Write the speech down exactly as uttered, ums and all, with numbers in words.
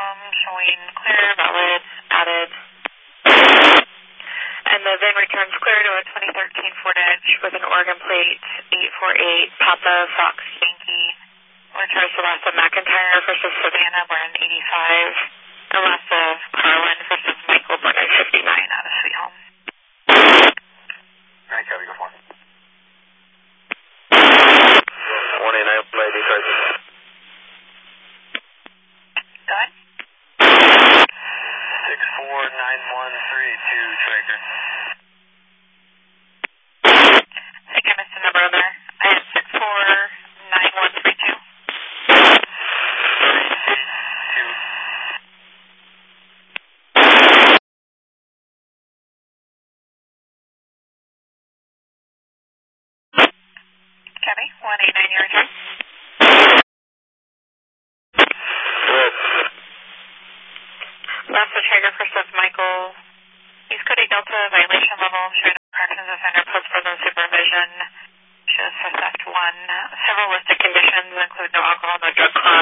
home showing clear, valid, added. And the V I N returns clear to a twenty thirteen Ford Edge with an Oregon plate eight four eight Papa Fox Yankee. Returns to last of McIntyre versus Savannah, born in eighty-five. And last of Carlin versus Michael, born in fifty-nine, out of Sweet Home. Alright, copy, go for it. one eighty-nine, eighty, sorry. Go ahead. six four nine one three two, Traeger. I think I missed a number on there. I had six four nine one three two. Copy, one eight nine, your return. Last of Traeger versus Michael. East Cody Delta, violation level, showing corrections offender post prison supervision. Shows for theft one. Several listed conditions include no alcohol, no drug crime.